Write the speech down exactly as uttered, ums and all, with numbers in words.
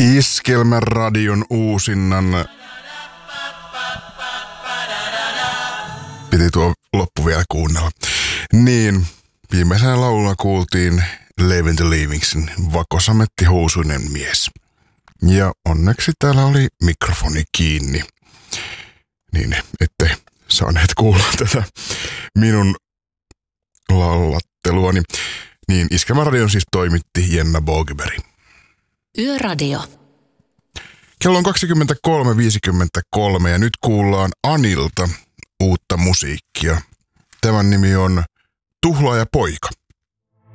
Iskelmäradion uusinnan. Piti tuo loppu vielä kuunnella. Niin, viimeisenä laululla kuultiin Leaving the Leavingsin Vakosametti housuinen mies. Ja onneksi täällä oli mikrofoni kiinni. Niin, ette saaneet kuulla tätä minun laulatteluani. Niin, Iskelmäradion siis toimitti Jenna Bogeberg. Yöradio. Kello on kaksikymmentäkolme viisikymmentäkolme ja nyt kuullaan Anilta uutta musiikkia. Tämän nimi on Tuhlaaja poika.